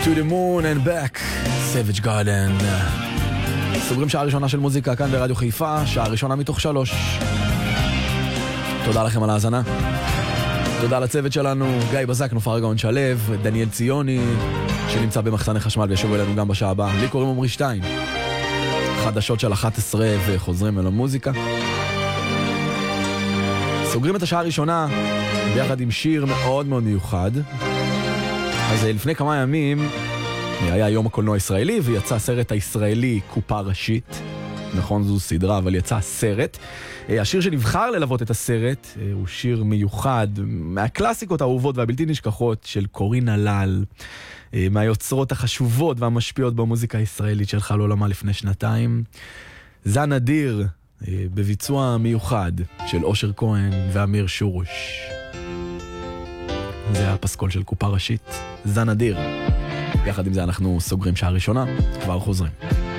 To the moon and back, Savage Garden. סוגרים שעה ראשונה של מוזיקה כאן ברדיו חיפה, שעה ראשונה מתוך 3. תודה לכם על ההאזנה. תודה לצוות שלנו, גיא בזק, נופר גאון שלב, דניאל ציוני, שנמצא במחסני חשמל וישבו אלינו גם בשעה הבאה. לי קוראים עמרי שטיין. חדשות של 11 וחוזרים אל המוזיקה. סוגרים את השעה הראשונה ביחד עם שיר מאוד מאוד מיוחד. אז לפני כמה ימים היה יום הקולנוע הישראלי ויצא הסרט הישראלי קופה ראשית. נכון, זו סדרה, אבל יצא סרט. השיר שנבחר ללוות את הסרט הוא שיר מיוחד מהקלאסיקות האהובות והבלתי נשכחות של קורין הלל, מהיוצרות החשובות והמשפיעות במוזיקה הישראלית שהלכה לעולמה לפני 2 זן אדיר, בביצוע מיוחד של אושר כהן ואמיר שורוש. זה הפסקול של קופה ראשית, זן אדיר. יחד עם זה אנחנו סוגרים שעה ראשונה, כבר חוזרים.